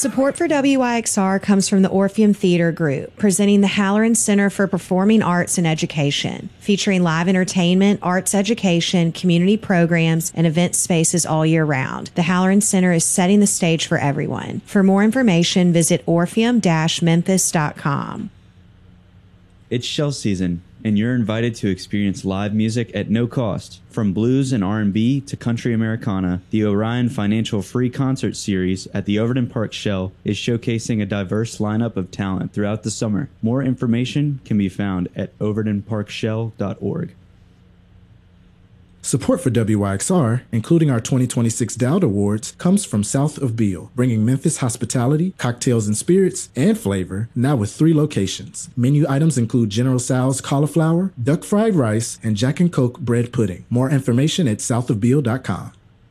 Support for WYXR comes from the Orpheum Theater Group, presenting the Halloran Center for Performing Arts and Education, featuring live entertainment, arts education, community programs, and event spaces all year round. The Halloran Center is setting the stage for everyone. For more information, visit orpheum-memphis.com. It's shell season, and you're invited to experience live music at no cost. From blues and R&B to country Americana, the Orion Financial Free Concert Series at the Overton Park Shell is showcasing a diverse lineup of talent throughout the summer. More information can be found at overtonparkshell.org. Support for WYXR, including our 2026 Dowd Awards, comes from South of Beale, bringing Memphis hospitality, cocktails and spirits, and flavor, now with 3 locations. Menu items include General Tso's cauliflower, duck fried rice, and Jack and Coke bread pudding. More information at southofbeale.com.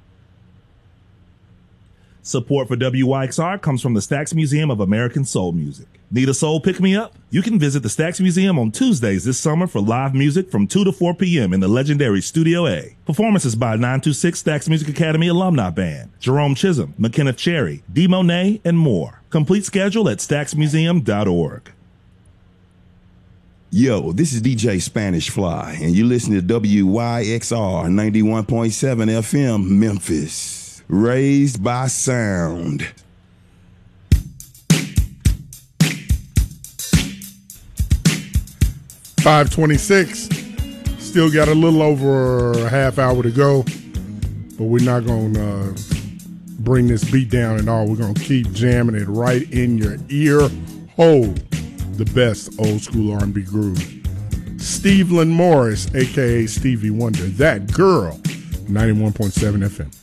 Support for WYXR comes from the Stax Museum of American Soul Music. Need a soul pick-me-up? You can visit the Stax Museum on Tuesdays this summer for live music from 2 to 4 p.m. in the legendary Studio A. Performances by 926 Stax Music Academy Alumni Band, Jerome Chisholm, McKenneth Cherry, D. Monet, and more. Complete schedule at staxmuseum.org. Yo, this is DJ Spanish Fly, and you listen to WYXR 91.7 FM Memphis. Raised by sound. .526. Still got a little over a half hour to go, but we're not going to bring this beat down at all. We're going to keep jamming it right in your ear hole. The best old school R&B groove. Steveland Morris, a.k.a. Stevie Wonder. That girl, 91.7 FM.